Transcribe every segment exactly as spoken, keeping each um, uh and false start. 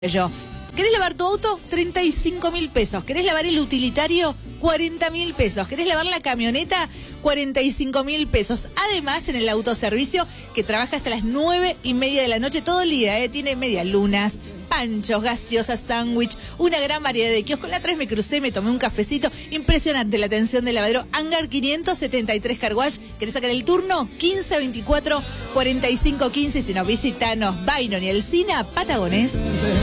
Yo. ¿Querés lavar tu auto? treinta y cinco mil pesos. ¿Querés lavar el utilitario? cuarenta mil pesos. ¿Querés lavar la camioneta? cuarenta y cinco mil pesos. Además, en el autoservicio, que trabaja hasta las nueve y media de la noche todo el día, ¿eh? Tiene medialunas, panchos, gaseosas, sándwich, una gran variedad de kioscos. La otra vez me crucé, me tomé un cafecito. Impresionante la atención del lavadero. Hangar quinientos setenta y tres Car Wash. ¿Querés sacar el turno? quince veinticuatro cuarenta y cinco quince. Y si no, visitanos Byron y Alsina, Patagones.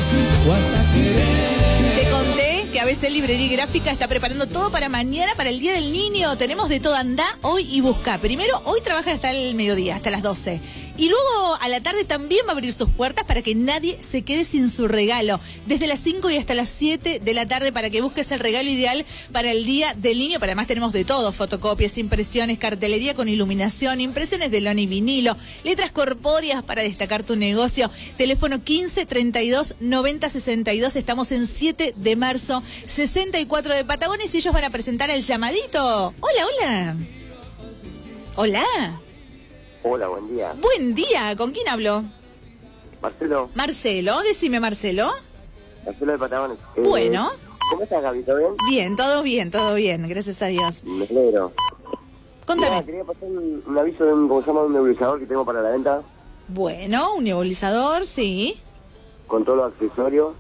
Te conté que A B C Librería Gráfica está preparando todo para mañana, para el Día del Niño. Tenemos de todo, andá hoy y busca. Primero, hoy trabajan hasta el mediodía, hasta las doce. Y luego a la tarde también va a abrir sus puertas para que nadie se quede sin su regalo. Desde las cinco y hasta las siete de la tarde para que busques el regalo ideal para el Día del Niño. Pero además tenemos de todo, fotocopias, impresiones, cartelería con iluminación, impresiones de lona y vinilo, letras corpóreas para destacar tu negocio. Teléfono quince treinta y dos noventa sesenta y dos. Estamos en siete de marzo, sesenta y cuatro de Patagones y ellos van a presentar el llamadito. Hola, hola. Hola. Hola, buen día. Buen día, ¿con quién hablo? Marcelo. Marcelo, decime Marcelo. Marcelo de Patagones. Eh, Bueno. ¿Cómo estás, Gaby? ¿Todo bien? Bien, todo bien, todo bien, gracias a Dios. Me alegro. Contame. Mira, quería pasar un, un aviso de un, ¿cómo se llama? Un nebulizador que tengo para la venta, Bueno, un nebulizador, sí, con todos los accesorios,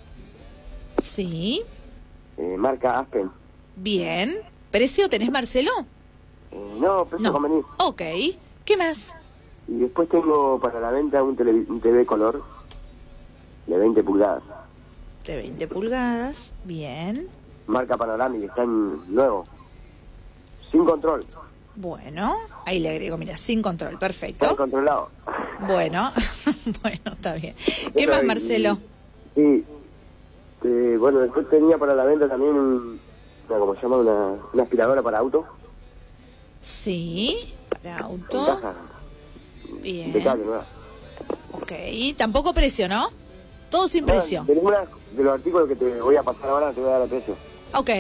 sí, eh, marca Aspen. bien. ¿Precio tenés, Marcelo? Eh, no, precio No. conveniente. Ok, ¿qué más? Y después tengo para la venta un, tele, un T V color de veinte pulgadas. De veinte pulgadas, bien. Marca Panorámica, está en nuevo. Sin control. Bueno, ahí le agrego, mira, sin control, Está perfecto. controlado. Bueno, bueno, está bien. ¿Qué más, Marcelo? Sí. Eh, bueno, después tenía para la venta también un, una, ¿cómo se llama? Una, una aspiradora para auto. Sí, para En auto, caja. bien. Impecable, nueva. Ok, tampoco precio, ¿no? Todo sin precio. De ninguna de los artículos que te voy a pasar ahora te voy a dar el precio. Ok,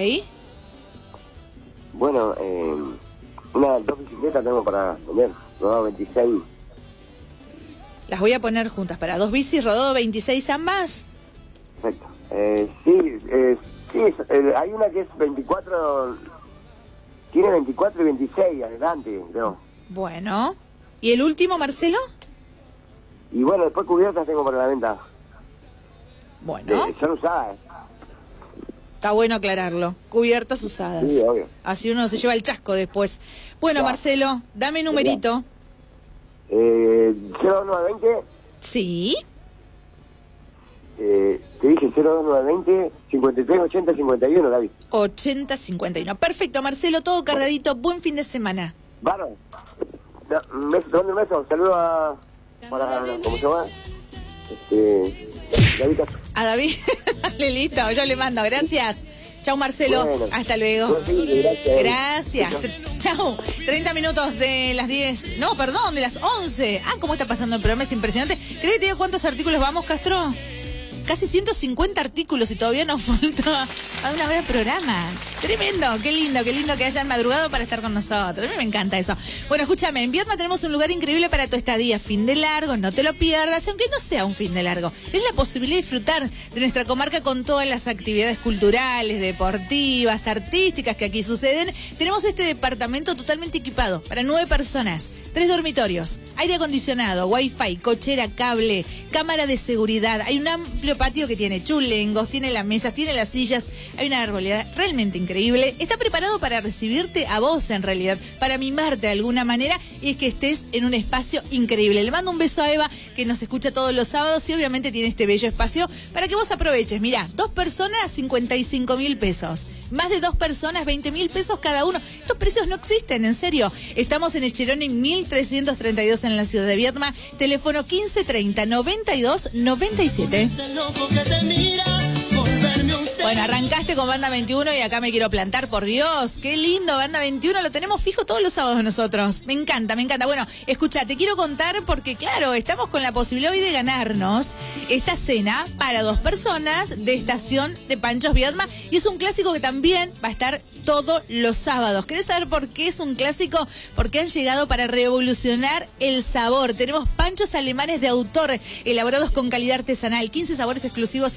Bueno, eh, una dos bicicletas tengo para vender, rodado veintiséis. las voy a poner juntas para dos bicis, rodado veintiséis ambas. Perfecto. Eh, sí, eh, sí es, eh, hay una que es veinticuatro, tiene veinticuatro y veintiséis adelante, creo. Bueno, ¿y el último, Marcelo? Y bueno, después cubiertas tengo para la venta. Bueno, Eh, son usadas. está bueno aclararlo. Cubiertas usadas. Sí, obvio. Así uno se lleva el chasco después. Bueno, Ya. Marcelo, dame numerito. Eh, cero dos nueve veinte, Sí, eh, te dije cero dos nueve veinte, cincuenta y tres ochenta cincuenta y uno, Gaby. ochenta cincuenta y uno. Perfecto, Marcelo, todo cargadito. Buen fin de semana. Varo, da- un beso, te mando un beso, saludo a, para, ¿cómo se llama? Este, David Castro. A David, dale, listo, yo le mando. Gracias. Chau, Marcelo. Bueno. Hasta luego. Buen fin de, gracias. Gracias. Tr- Chau. treinta minutos de las diez. No, perdón, de las once. Ah, cómo está pasando el programa, es impresionante. ¿Crees que te digo cuántos artículos vamos, Castro? Casi ciento cincuenta artículos y todavía nos falta a una hora de programa. Tremendo, qué lindo, qué lindo que hayan madrugado para estar con nosotros. A mí me encanta eso. Bueno, escúchame, en Viedma tenemos un lugar increíble para tu estadía. Fin de largo, no te lo pierdas, aunque no sea un fin de largo. Tienes la posibilidad de disfrutar de nuestra comarca con todas las actividades culturales, deportivas, artísticas que aquí suceden. Tenemos este departamento totalmente equipado para nueve personas. Tres dormitorios, aire acondicionado, wifi, cochera, cable, cámara de seguridad. Hay un amplio patio que tiene chulengos, tiene las mesas, tiene las sillas. Hay una arboleda realmente increíble. Está preparado para recibirte a vos, en realidad, para mimarte de alguna manera y es que estés en un espacio increíble. Le mando un beso a Eva, que nos escucha todos los sábados y obviamente tiene este bello espacio para que vos aproveches. Mirá, dos personas, cincuenta y cinco mil pesos. Más de dos personas, veinte mil pesos cada uno. Estos precios no existen, en serio. Estamos en Echeroni mil trescientos treinta y dos en la ciudad de Viedma. Teléfono quince treinta noventa y dos noventa y siete. Bueno, arrancaste con Banda veintiuno y acá me quiero plantar, por Dios. Qué lindo, Banda veintiuno, lo tenemos fijo todos los sábados nosotros. Me encanta, me encanta. Bueno, escucha, te quiero contar porque, claro, estamos con la posibilidad hoy de ganarnos esta cena para dos personas de Estación de Panchos Viedma. Y es un clásico que también va a estar todos los sábados. ¿Querés saber por qué es un clásico? Porque han llegado para revolucionar el sabor. Tenemos panchos alemanes de autor, elaborados con calidad artesanal, quince sabores exclusivos